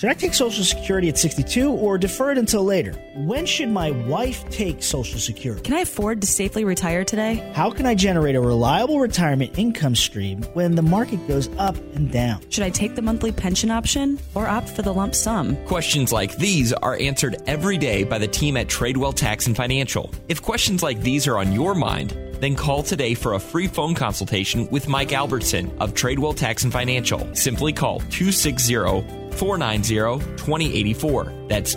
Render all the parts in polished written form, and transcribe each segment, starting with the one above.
Should I take Social Security at 62 or defer it until later? When should my wife take Social Security? Can I afford to safely retire today? How can I generate a reliable retirement income stream when the market goes up and down? Should I take the monthly pension option or opt for the lump sum? Questions like these are answered every day by the team at Tradewell Tax and Financial. If questions like these are on your mind, then call today for a free phone consultation with Mike Albertson of Tradewell Tax and Financial. Simply call 260-490-2084. That's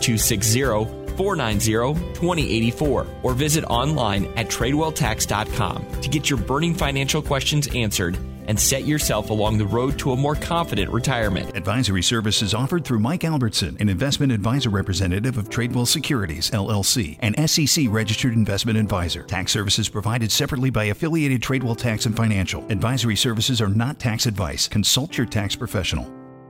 260-490-2084. Or visit online at TradewellTax.com to get your burning financial questions answered and set yourself along the road to a more confident retirement. Advisory services offered through Mike Albertson, an investment advisor representative of Tradewell Securities, LLC, an SEC-registered investment advisor. Tax services provided separately by affiliated Tradewell Tax and Financial. Advisory services are not tax advice. Consult your tax professional.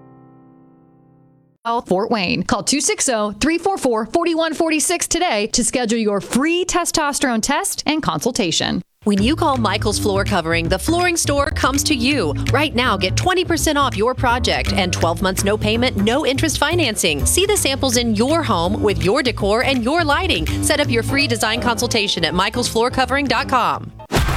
Fort Wayne. Call 260-344-4146 today to schedule your free testosterone test and consultation. When you call Michael's Floor Covering, the flooring store comes to you. Right now, get 20% off your project and 12 months no payment, no interest financing. See the samples in your home with your decor and your lighting. Set up your free design consultation at michaelsfloorcovering.com.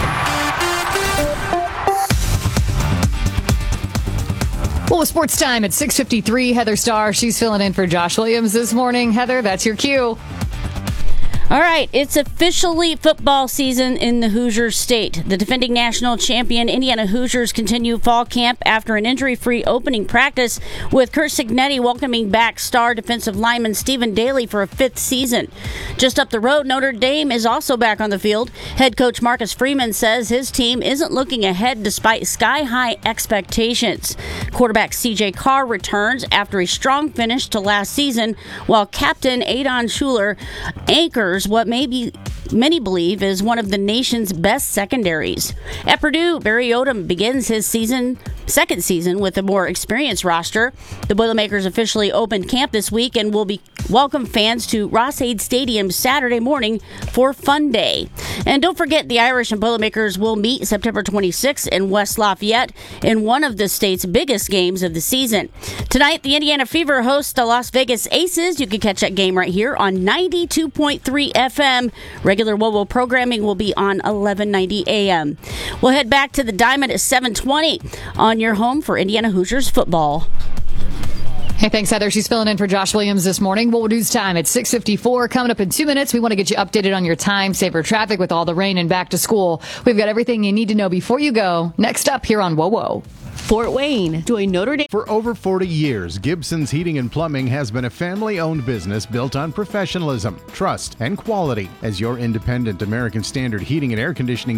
Well, with sports time at 6:53, Heather Starr, she's filling in for Josh Williams this morning. Heather, that's your cue. All right, it's officially football season in the Hoosier State. The defending national champion Indiana Hoosiers continue fall camp after an injury-free opening practice, with Curt Cignetti welcoming back star defensive lineman Stephen Daly for a fifth season. Just up the road, Notre Dame is also back on the field. Head coach Marcus Freeman says his team isn't looking ahead despite sky-high expectations. Quarterback C.J. Carr returns after a strong finish to last season, while captain Adon Schuler anchors what many believe is one of the nation's best secondaries. At Purdue, Barry Odom begins his second season with a more experienced roster. The Boilermakers officially opened camp this week and will welcome fans to Ross-Ade Stadium Saturday morning for Fun Day. And don't forget, the Irish and Boilermakers will meet September 26th in West Lafayette in one of the state's biggest games of the season. Tonight, the Indiana Fever hosts the Las Vegas Aces. You can catch that game right here on 92.3 FM. Regular WOWO programming will be on 1190 AM. We'll head back to the Diamond at 7:20 on your home for Indiana Hoosiers football. Hey, thanks, Heather. She's filling in for Josh Williams this morning. Well, news time at 6:54. Coming up in 2 minutes, we want to get you updated on your time saver traffic with all the rain and back to school. We've got everything you need to know before you go. Next up here on WOWO. Fort Wayne, join Notre Dame. For over 40 years, Gibson's Heating and Plumbing has been a family-owned business built on professionalism, trust, and quality. As your independent American Standard heating and air conditioning